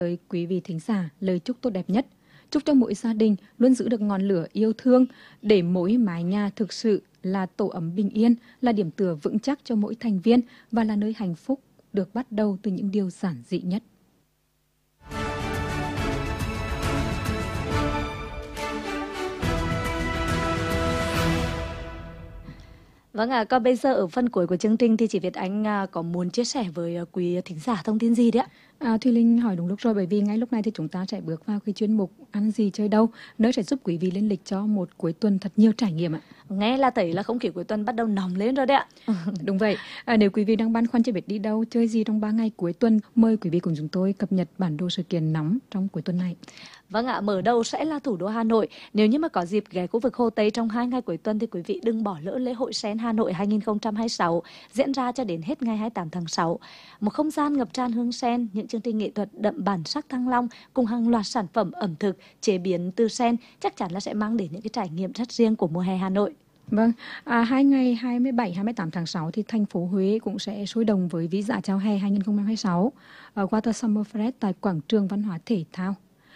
Tới quý vị thính giả lời chúc tốt đẹp nhất. Chúc cho mỗi gia đình luôn giữ được ngọn lửa yêu thương, để mỗi mái nhà thực sự là tổ ấm bình yên, là điểm tựa vững chắc cho mỗi thành viên và là nơi hạnh phúc được bắt đầu từ những điều giản dị nhất. Vâng ạ, còn bây giờ ở phần cuối của chương trình thì chị Việt Anh có muốn chia sẻ với quý thính giả thông tin gì đấy ạ? Thùy Linh hỏi đúng lúc rồi, bởi vì ngay lúc này thì chúng ta sẽ bước vào cái chuyên mục ăn gì chơi đâu, nơi sẽ giúp quý vị lên lịch cho một cuối tuần thật nhiều trải nghiệm ạ. Nghe là thấy là không khí cuối tuần bắt đầu nóng lên rồi đấy ạ. Đúng vậy. Nếu quý vị đang băn khoăn chưa biết đi đâu, chơi gì trong 3 ngày cuối tuần, mời quý vị cùng chúng tôi cập nhật bản đồ sự kiện nóng trong cuối tuần này. Vâng ạ, mở đầu sẽ là thủ đô Hà Nội. Nếu như mà có dịp ghé khu vực Hồ Tây trong 2 ngày cuối tuần thì quý vị đừng bỏ lỡ lễ hội Sen Hà Nội 2026 diễn ra cho đến hết ngày 28 tháng 6. Một không gian ngập tràn hương sen, những chương trình nghệ thuật đậm bản sắc Thăng Long cùng hàng loạt sản phẩm ẩm thực chế biến từ sen chắc chắn là sẽ mang đến những cái trải nghiệm rất riêng của mùa hè Hà Nội. Vâng, 2 ngày 27-28 tháng 6 thì thành phố Huế cũng sẽ sôi động với Vĩ Dạ Chào Hè 2026 ở Water Summer Fest tại Quảng trường Văn hóa Thể thao.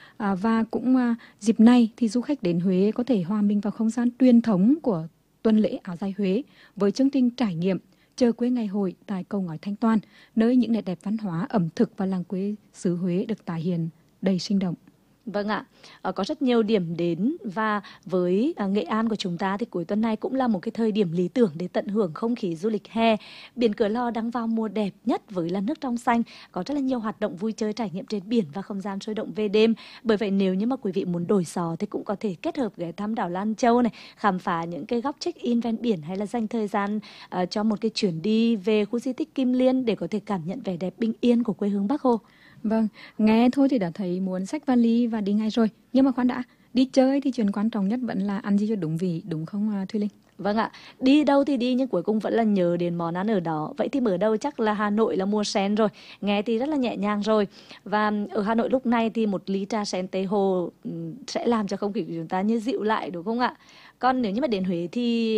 Và cũng dịp này thì du khách đến Huế có thể hòa mình vào không gian truyền thống của tuần lễ áo dài Huế với chương trình trải nghiệm Chờ quê ngày hội tại cầu ngói Thanh Toàn, nơi những nét đẹp văn hóa, ẩm thực và làng quê xứ Huế được tái hiện đầy sinh động. Vâng ạ, có rất nhiều điểm đến và với Nghệ An của chúng ta thì cuối tuần này cũng là một cái thời điểm lý tưởng để tận hưởng không khí du lịch hè. Biển Cửa Lò đang vào mùa đẹp nhất với làn nước trong xanh, có rất là nhiều hoạt động vui chơi trải nghiệm trên biển và không gian sôi động về đêm. Bởi vậy nếu như mà quý vị muốn đổi gió thì cũng có thể kết hợp ghé thăm đảo Lan Châu này, khám phá những cái góc check-in ven biển hay là dành thời gian cho một cái chuyến đi về khu di tích Kim Liên để có thể cảm nhận vẻ đẹp bình yên của quê hương Bắc Hồ. Vâng, nghe thôi thì đã thấy muốn xách vali và đi ngay rồi. Nhưng mà khoan đã, đi chơi thì chuyện quan trọng nhất vẫn là ăn gì cho đúng vị, đúng không Thùy Linh? Vâng ạ, đi đâu thì đi nhưng cuối cùng vẫn là nhớ đến món ăn ở đó. Vậy thì mở đầu chắc là Hà Nội là mùa sen rồi. Nghe thì rất là nhẹ nhàng rồi. Và ở Hà Nội lúc này thì một ly trà sen Tây Hồ sẽ làm cho không khí của chúng ta như dịu lại đúng không ạ? Còn nếu như mà đến Huế thì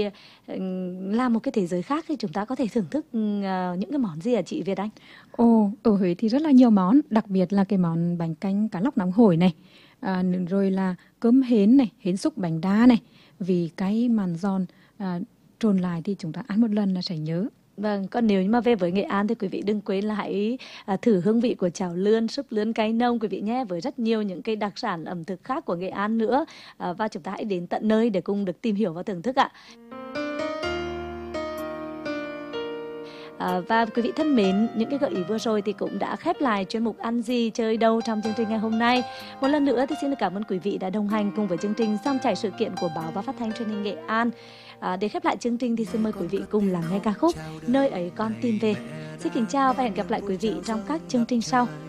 là một cái thế giới khác thì chúng ta có thể thưởng thức những cái món gì hả chị Việt Anh? Ở Huế thì rất là nhiều món, đặc biệt là cái món bánh canh cá lóc nóng hổi này, rồi là cơm hến này, hến xúc bánh đa này, vì cái màn giòn trồn lại thì chúng ta ăn một lần là sẽ nhớ. Vâng, còn nếu như mà về với Nghệ An thì quý vị đừng quên là hãy thử hương vị của chảo lươn, súp lươn cay nông quý vị nhé, với rất nhiều những cái đặc sản ẩm thực khác của Nghệ An nữa. Và chúng ta hãy đến tận nơi để cùng được tìm hiểu và thưởng thức ạ. Và quý vị thân mến, những cái gợi ý vừa rồi thì cũng đã khép lại chuyên mục ăn gì chơi đâu trong chương trình ngày hôm nay. Một lần nữa thì xin được cảm ơn quý vị đã đồng hành cùng với chương trình Dòng chảy sự kiện của Báo và Phát thanh Truyền hình Nghệ An. Để khép lại chương trình thì xin mời quý vị cùng lắng nghe ca khúc Nơi ấy con tìm về. Xin kính chào và hẹn gặp lại quý vị trong các chương trình sau.